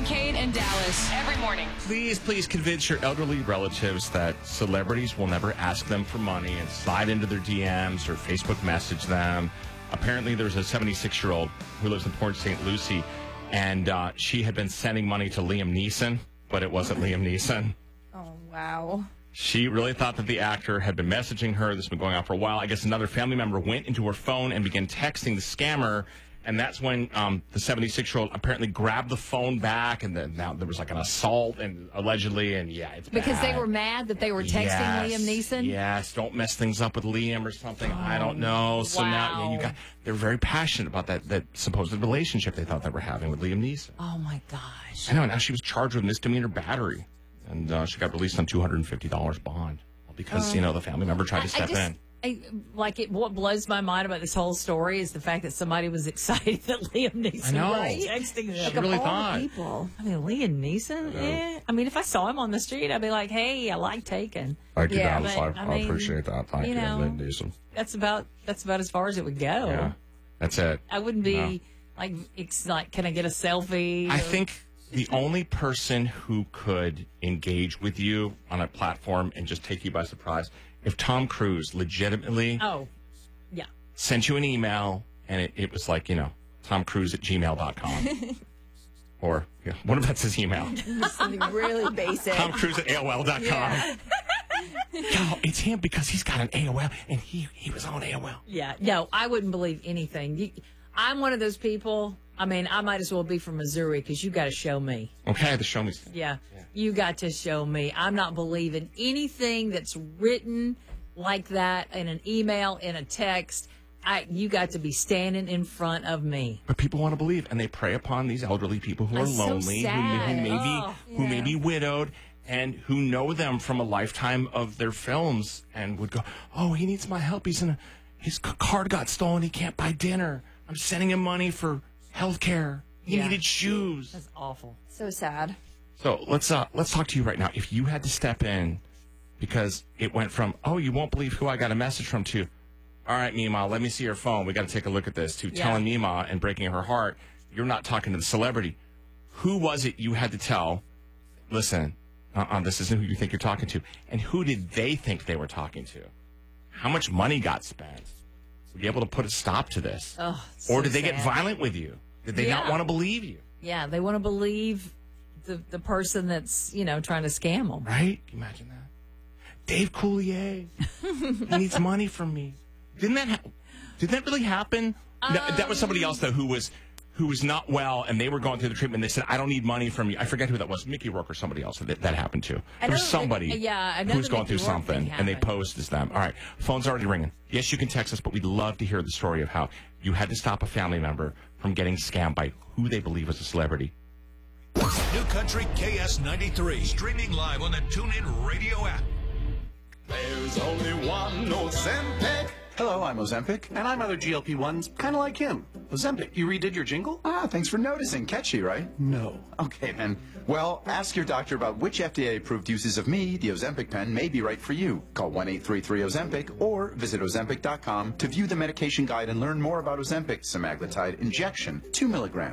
Kate and Dallas every morning. Please convince your elderly relatives that celebrities will never ask them for money and slide into their DMs or Facebook message them. Apparently, there's a 76-year-old who lives in Port St. Lucie, and she had been sending money to Liam Neeson, but it wasn't Liam Neeson. Oh, wow. She really thought that the actor had been messaging her. This has been going on for a while. I guess another family member went into her phone and began texting the scammer. And that's when the 76-year-old apparently grabbed the phone back, and then now there was like an assault, and allegedly, and yeah, it's Because bad. they were mad that they were texting Liam Neeson? Yes, don't mess things up with Liam or something. I don't know. So now they're very passionate about that supposed relationship they thought they were having with Liam Neeson. Oh, my gosh. I know. Now she was charged with misdemeanor battery, and she got released on $250 bond because, the family member tried to step in. What blows my mind about this whole story is the fact that somebody was excited that Liam Neeson was texting them. She really thought. People. I mean, Liam Neeson? I mean, if I saw him on the street, I'd be like, hey, I like Taken. Thank you, Dallas. I appreciate that. Thank you, Liam Neeson. That's about as far as it would go. Yeah, that's it. I wouldn't be like, can I get a selfie? I think the only person who could engage with you on a platform and just take you by surprise, if Tom Cruise legitimately sent you an email and it was like, TomCruise@gmail.com. Or, what if that's his email? Something really basic. TomCruise@AOL.com. Yeah. No, it's him because he's got an AOL and he was on AOL. Yeah, no, I wouldn't believe anything. I'm one of those people. I mean, I might as well be from Missouri because you got to show me. Okay, the show me. Yeah, you got to show me. I'm not believing anything that's written like that in an email, in a text. You got to be standing in front of me. But people want to believe, and they prey upon these elderly people who are lonely, so who may be widowed, and who know them from a lifetime of their films, and would go, "Oh, he needs my help. His card got stolen. He can't buy dinner. I'm sending him money for health care. He needed shoes." That's awful. So sad. So let's talk to you right now. If you had to step in, because it went from, "Oh, you won't believe who I got a message from," to, "All right, Mima, let me see your phone. We got to take a look at this," to telling Mima and breaking her heart, you're not talking to the celebrity. Who was it you had to tell, listen, this isn't who you think you're talking to? And who did they think they were talking to? How much money got spent? Were you able to put a stop to this? Or did they get violent with you? Did they not want to believe you? Yeah, they want to believe the person that's, trying to scam them. Right? Can you imagine that? Dave Coulier, he needs money from me. Did that really happen? No, that was somebody else, though, who was not well, and they were going through the treatment. They said, "I don't need money from you." I forget who that was, Mickey Rourke or somebody else that happened to. There was somebody who was going through something, and they posed as them. All right, phone's already ringing. Yes, you can text us, but we'd love to hear the story of how you had to stop a family member from getting scammed by who they believe was a celebrity. New Country KS93, streaming live on the TuneIn Radio app. There's only one Ozempic. Hello, I'm Ozempic, and I'm other GLP-1s, kind of like him. Ozempic, you redid your jingle? Thanks for noticing. Catchy, right? No. Okay, then. Well, ask your doctor about which FDA-approved uses of me, the Ozempic pen, may be right for you. Call 1-833-OZEMPIC or visit Ozempic.com to view the medication guide and learn more about Ozempic semaglutide injection, 2 milligrams.